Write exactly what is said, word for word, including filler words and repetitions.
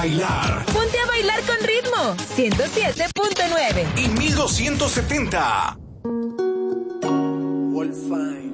bailar. Ponte a bailar con ritmo. ciento siete punto nueve Y mil doscientos setenta. Wolfine.